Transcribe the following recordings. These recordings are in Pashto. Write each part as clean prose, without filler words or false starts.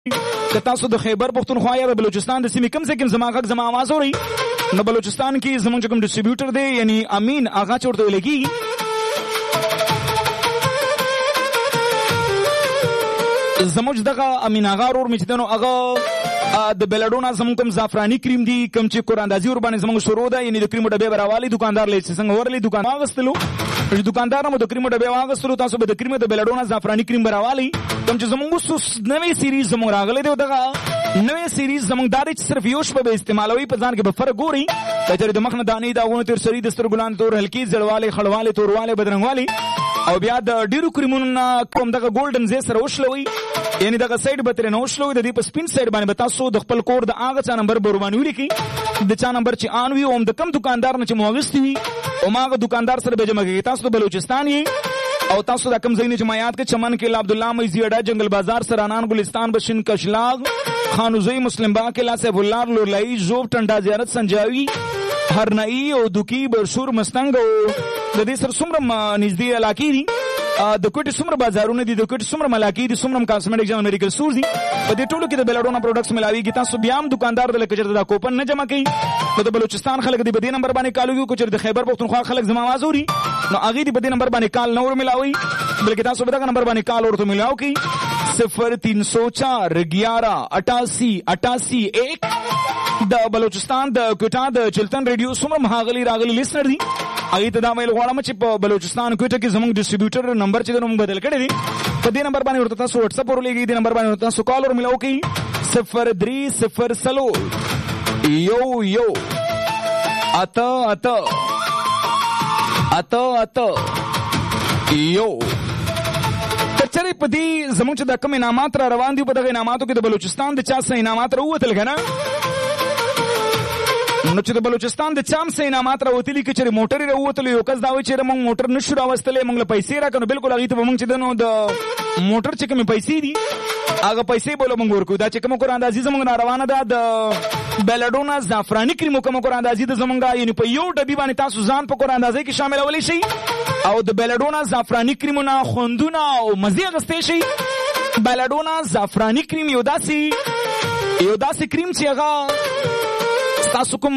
که تاسو د خیبر پختونخوا یا د بلوچستان د سیمې کم سے کم زما غږ زما आवाज اورئ نو بلوچستان کې زمونږ کوم ډسټریبیوټر دی یعنی امین آغا چورته ویل کېږي زموږ دغه امین آغا ورور مې چې دی نو هغه د بلډونا زمونږ کوم زعفراني کریم دی کوم چې قراندازي ور باندې زمونږ شروع ده یعنی د کریمو ډبې به راوالي دکاندار لی چې څنګه ورلی دکان واغستلو دکاندار مو د کریمو ډبې واغستلو تاسو به د کریمو د بلډونا زعفراني کریم به راوالي کوم چې زمونږ نوې سیریز زمونږ راغلی دی دغه نوې سیریز زمونږ دا دی چې صرف یو شپه به استعمالوي په ځان کې به فرق ګوري کچېرې د مخ نه دانې داغونه تېر سري د سترګو لاندې تور هلکې زړوالی خړوالی توروالی بدرنګوالی او بیا د ډېرو کریمونو نه کوم دغه ګولډن ځای سره وشلوئ یعنی دغه سایډ به ترې نه وشلوئ د دې په سپین سایډ باندې به تاسو د خپل کور د هغه چا نمبر به ورباندې ولیکئ د چا نمبر چې آن وي او هم د کم دکاندار نه چې مو اخیستي وي هماغه دکاندار سره به جمع کېږي تاسو د بلوچستان یې او تاسو دا کم ځای نه چې ما یاد کړ چمن کې عبدالله مېزي اډا جنگل بازار سرانان گلستان بشین کشلاغ خانوزی مسلم باغ کې لاسف الله لورلای زوب ټنډا زیارت سنجاوي هرنئی او دوکی برشور مستنګ او د دې سره څومره نږدې علاقې دي د کوټې څومره بازارونه دي د کوټې څومره ملاقې دي څومره کاسمیټک جام میډیکل سټور دي په دې ټولو کې د بلډونا پروډکټس ملاويږي تاسو بیا هم دکاندار د لکه چېرته دا کوپن نه جمع کوي نو د بلوچستان خلک دې په دې نمبر باندې کال وکړي چې د خیبر پختونخوا خلک زما आवाज اوري نو هغه دې په دې نمبر باندې کال نه ور ملاوي بلکې تاسو په دغه نمبر باندې کال ورته ملاو کی 0304888881 د بلوچستان د کوټا د چلتن ریډیو څومره مهاغلی راغلی لیسنر دي هغه ته دا ویل غواړم چې په بلوچستان کوټه کې زموږ ډسټریبیوټر نمبر چې نوم بدل کړی دی په دې نمبر باندې ورته تاسو واتس اپ ورلېږئ دې نمبر باندې ورته تاسو کال ور ملاو کی 0300 یو اته یو کچری په دې زموږ چې د کوم انعامات را روان دي په دغه انعاماتو کې د بلوچستان د چا څه انعامات راووتل کنه نو چې د بلوچستان د چام څه انعامات راوتلي کې چې موټر راووتل یو کس دا وایي چې موږ موټر نشو راوستلې موږ له پیسې راکړو بالکل هغه ته موږ چې دنو د موټر چې کوم پیسې دي هغه پیسې بوله موږ ورکو دا چې کوم قراندازي زموږ روانه ده د بلډونا زعفراني کریم کوم قراندازي د زموږ یعنی په یو ډبي باندې تاسو ځان په قراندازي کې شاملولی شي او د بلډونا زعفراني کریمونه خوندونه او مزه غستې شي بلډونا زعفراني کریم یو داسې کریم چې هغه تاسو کوم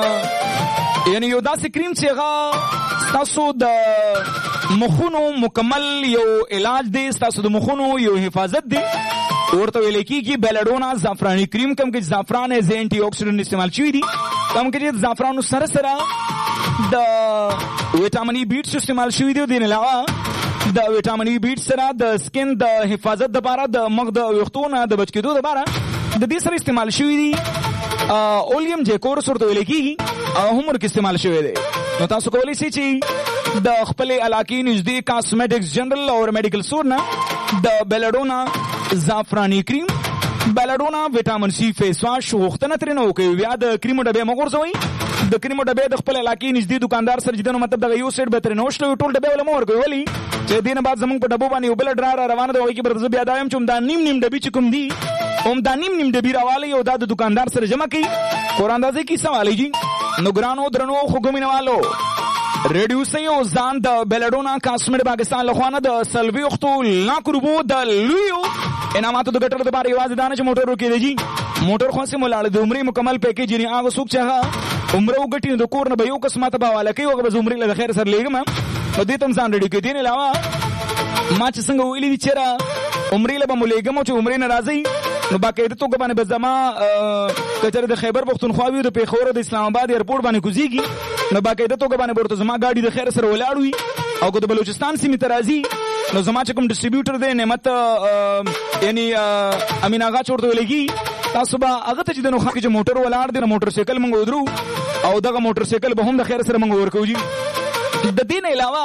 یعنی یو داسې کریم چې هغه تاسو د مخونو مکمل یو علاج دی تاسو د مخونو یو حفاظت دی ورته ویل کېږي بلډونا زعفراني کریم کوم کې زعفران ایز انټي اکسیډنټ استعمال شوی دی کوم کې زعفرانو سره سره د ویټامین بی استعمال شوی دی دین علاوه د ویټامین بی سره د سکن د حفاظت لپاره د مخ د ویښتونو د بچ کېدو لپاره د دې سره استعمال شوی دی اولیم جیکور ورته ویل کېږي هم ورکې استعمال شوی دی نو تاسو کولی شئ چې د خپل علاقې نږدې کاسمیټکس جنرل او میډیکل سټور نه د بلډونا زعفراني کریم بلډونا ویټامین سی فیس واش غوښتنه ترې نه وکړئ بیا د کریمو ډبې مه غورځوئ د کریمو ډبې د خپل علاقې نږدې دکاندار سره چې مطلب دغه یو سیټ به ترې نه وشلوي ټول ډبې ولې مه ورکوئ ولې چې دې نه بعد زموږ په ډبو باندې یو بله ډرا را روانه ده هغې کې به زه بیا دا وایم چې دا نیم ډبې چې کوم دي هم دا نیم ډبې راوالی او دا د دکاندار سره جمع کوي قراندازۍ کیسه والی جي نو ګرانو درنو خو مینوالو ریډیو سي او ځان د بلډونا کاسمیټ پاکستان لخوا نه د څلوېښتو لاکو روپو د لویو انعاماتو د ګټلو دپاره یوازې دا نه چې موټر ورکې دی جي موټر خو هسې ملاړ د عمرې مکمل پیکیج یعنې هغه څوک چې هغه عمره وګټي نو د کور نه به یو کس ماته به حواله کوي هغه به زه عمرې له د خیر سره لیږم نو دې ته هم ځان ریډي کوي دې نه علاوه ما چې څنګه ویلي دي چېرې عمرې له به مو لیږم او چې عمرې نه راځئ نو باقاعده توګه باندې به زما که چېرې د خیبر پښتونخوا وي د پېښور او د اسلام آباد ایرپورټ باندې کوزېږي نو باقاعده توګه باندې به ورته زما ګاډي د خیر سره ولاړ وي او که د بلوچستان سیمې ته راځي نو زما چې کوم ډسټریبیوټر دی نعمت یعنی امین آغا چې ورته ویلېږي تاسو به هغه ته چې د نوخوا کې چې موټر ولاړ دی نو موټر سایکل موږ ودرو او دغه موټر سایکل به هم د خیر سره موږ ورکوو جي د دې نه علاوه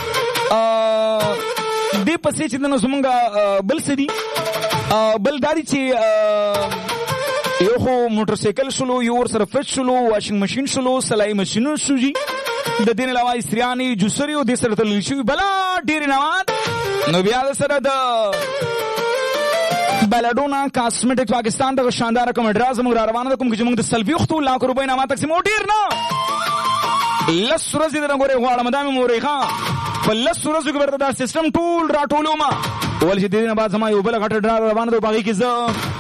دې پسې چې نو زمونږ بل څه دي بل داري چې یو خو موټر سایکل شلو یو ور سره فرج شلو واشنګ ماشین شلو سلای ماشینونه شو جي د دې علاوه استریانې جوسري او دې سره تلل شوي بلا ډېر انعامات نو بیا د سره د بلډونا کاسمیټک پاکستان دغه شانداره کوم اډرا زموږ را روانه ده کوم چې موږ د 40 لاکو روپۍ انعامات تقسیم ډېر نه لس ورځې درنه ګورې غواړم دا مې مورې ښه په لس ورځو کې ورته دا سیسټم ټول راټولوم ولې چې د دې نه بعد زما یو بله غټه ډرا روانه ده په هغې کې زه